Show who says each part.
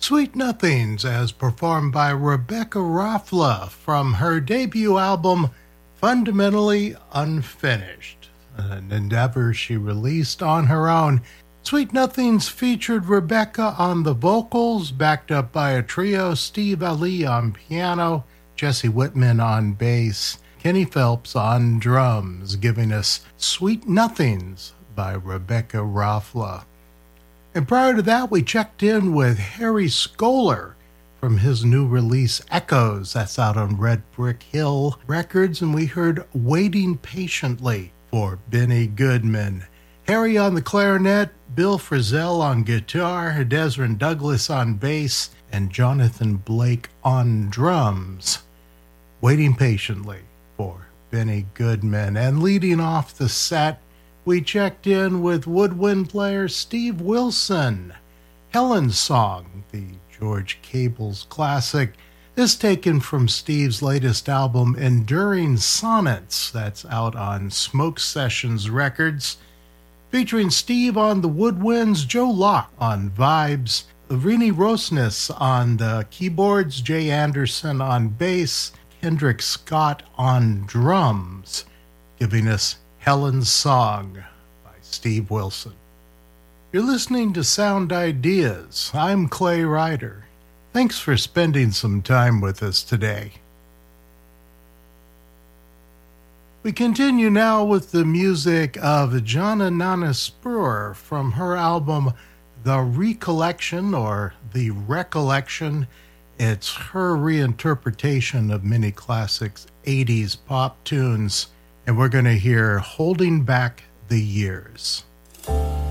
Speaker 1: Sweet Nothings as performed by Rebecca Raffla from her debut album Fundamentally Unfinished, an endeavor she released on her own. Sweet Nothings featured Rebecca on the vocals, backed up by a trio: Steve Ali on piano, Jesse Whitman on bass, Kenny Phelps on drums, giving us Sweet Nothings by Rebecca Raffla. And prior to that, we checked in with Harry Skoler from his new release, Echoes. That's out on Red Brick Hill Records, and we heard Waiting Patiently for Benny Goodman. Harry on the clarinet, Bill Frisell on guitar, Desmond Douglas on bass, and Jonathan Blake on drums. Waiting Patiently for Benny Goodman. And leading off the set, we checked in with woodwind player Steve Wilson. Helen's Song, the George Cable's classic, is taken from Steve's latest album, Enduring Sonnets, that's out on Smoke Sessions Records, featuring Steve on the woodwinds, Joe Locke on vibes, Rini Rosnes on the keyboards, Jay Anderson on bass, Kendrick Scott on drums, giving us Helen's Song by Steve Wilson. You're listening to Sound Ideas. I'm Clay Ryder. Thanks for spending some time with us today. We continue now with the music of Jana Nana Spur from her album The Recollection, or The Recollection. It's her reinterpretation of many classics 80s pop tunes. And we're going to hear Holding Back the Years.